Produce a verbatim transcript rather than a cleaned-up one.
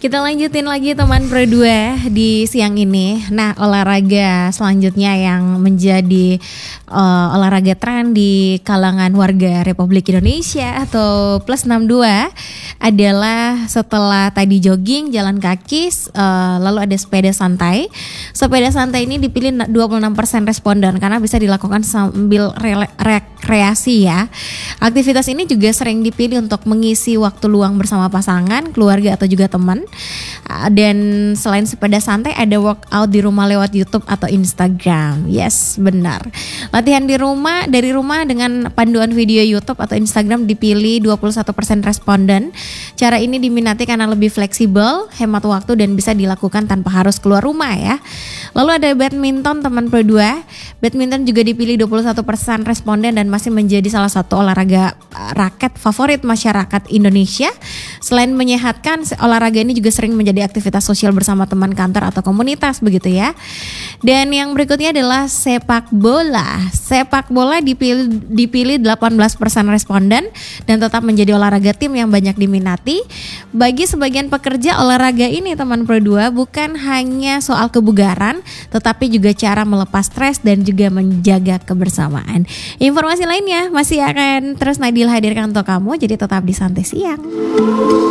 Kita lanjutin lagi teman Pro dua di siang ini. Nah, olahraga selanjutnya yang menjadi uh, olahraga tren di kalangan warga Republik Indonesia atau plus enam dua adalah setelah tadi jogging, jalan kaki, uh, lalu ada sepeda santai. Sepeda santai ini dipilih dua puluh enam persen responden karena bisa dilakukan sambil rele- rekreasi ya. Aktivitas ini juga sering dipilih untuk mengisi waktu luang bersama pasangan, keluarga atau juga teman. Dan selain sepeda santai ada workout di rumah lewat YouTube atau Instagram. Yes, benar. Latihan di rumah dari rumah dengan panduan video YouTube atau Instagram dipilih dua puluh satu persen responden. Cara ini diminati karena lebih fleksibel, hemat waktu dan bisa dilakukan tanpa harus keluar rumah ya. Lalu ada badminton teman Pro dua. Badminton juga dipilih dua puluh satu persen responden dan masih menjadi salah satu olahraga raket favorit masyarakat Indonesia. Selain menyehatkan, olahraga ini juga sering menjadi aktivitas sosial bersama teman kantor atau komunitas begitu ya. Dan yang berikutnya adalah sepak bola. Sepak bola dipilih, dipilih delapan belas persen responden dan tetap menjadi olahraga tim yang banyak diminati. Bagi sebagian pekerja, olahraga ini teman Pro dua bukan hanya soal kebugaran, tetapi juga cara melepas stres dan juga menjaga kebersamaan. Informasi lainnya masih akan terus Nadila hadirkan untuk kamu, jadi tetap di Santai Siang.